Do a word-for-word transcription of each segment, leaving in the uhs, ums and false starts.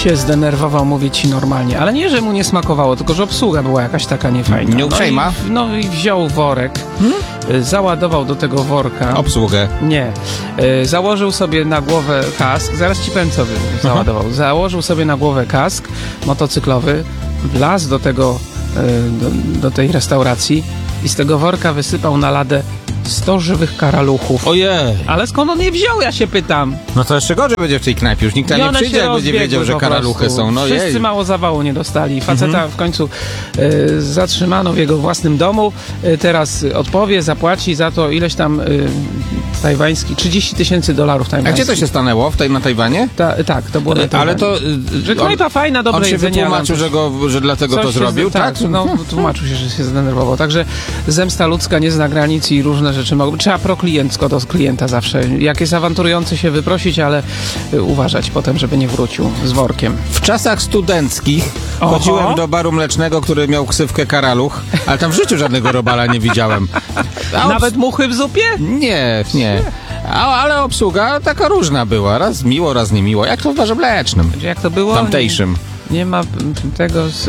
się zdenerwował, mówię ci normalnie. Ale nie, że mu nie smakowało, tylko że obsługa była jakaś taka niefajna. Nieuprzejma? No i, no i wziął worek, hmm? załadował do tego worka. Obsługę. Nie. Y, założył sobie na głowę kask. Zaraz ci powiem, co by załadował. Aha. Założył sobie na głowę kask motocyklowy, wlazł do tego, y, do, do tej restauracji i z tego worka wysypał na ladę sto żywych karaluchów. Ojej. Ale skąd on je wziął, ja się pytam. No to jeszcze gorzej będzie w tej knajpie. Już nikt tam nie przyjdzie, jak będzie wiedział, że karaluchy są. No Wszyscy jej. mało zawału nie dostali. Faceta mhm. w końcu y, zatrzymano w jego własnym domu. Y, teraz odpowie, zapłaci za to ileś tam y, tajwański, trzydzieści tysięcy dolarów tajwańskich. A gdzie to się stanęło? W tej, na Tajwanie? Ta, tak, to było na Tajwanie. Ale to... Y, że knajpa fajna, dobre on się jedzenie. wytłumaczył, że, go, że dlatego to zrobił, z, tak? tak? No, tłumaczył się, że się zdenerwował. Także zemsta ludzka nie zna granic i różne rzeczy mogą... Trzeba prokliencko do klienta zawsze. Jak jest awanturujący, się wyprosić, ale y, uważać potem, żeby nie wrócił z workiem. W czasach studenckich Oho. chodziłem do baru mlecznego, który miał ksywkę Karaluch, ale tam w życiu żadnego robala nie widziałem. A Nawet muchy w zupie? Nie, nie. A, ale obsługa taka różna była. Raz miło, raz niemiło. Jak to w barze mlecznym. Jak to było? Tamtejszym. Nie, nie ma tego... Z,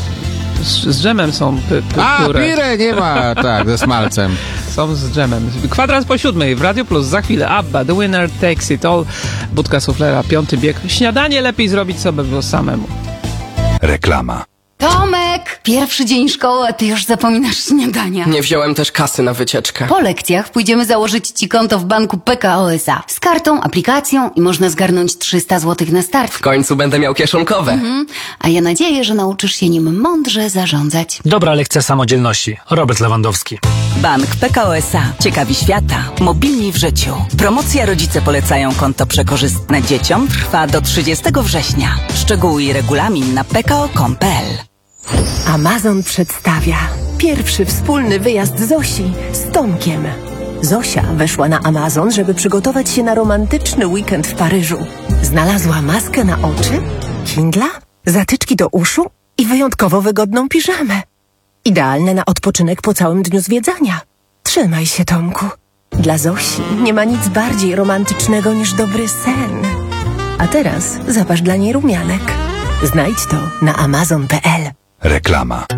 z, z dżemem są p, p, A, pióre. pirę nie ma, tak, ze smalcem. Są z dżemem. Kwadrans po siódmej w Radio Plus. Za chwilę Abba, The Winner Takes It All. Budka suflera, piąty bieg. Śniadanie lepiej zrobić sobie było samemu. Reklama. Tomek! Pierwszy dzień szkoły, a ty już zapominasz śniadania. Nie wziąłem też kasy na wycieczkę. Po lekcjach pójdziemy założyć ci konto w banku P K O S A. Z kartą, aplikacją i można zgarnąć trzysta złotych na start. W końcu będę miał kieszonkowe. Mhm. A ja nadzieję, że nauczysz się nim mądrze zarządzać. Dobra lekcja samodzielności. Robert Lewandowski. Bank P K O S A. Ciekawi świata. Mobilni w życiu. Promocja Rodzice polecają konto przekorzystne dzieciom trwa do trzydziestego września. Szczegóły i regulamin na p k o kropka com kropka p l. Amazon przedstawia pierwszy wspólny wyjazd Zosi z Tomkiem. Zosia weszła na Amazon, żeby przygotować się na romantyczny weekend w Paryżu. Znalazła maskę na oczy, Kindla, zatyczki do uszu i wyjątkowo wygodną piżamę. Idealne na odpoczynek po całym dniu zwiedzania. Trzymaj się, Tomku. Dla Zosi nie ma nic bardziej romantycznego niż dobry sen. A teraz zapasz dla niej rumianek. Znajdź to na amazon kropka p l. Reklama.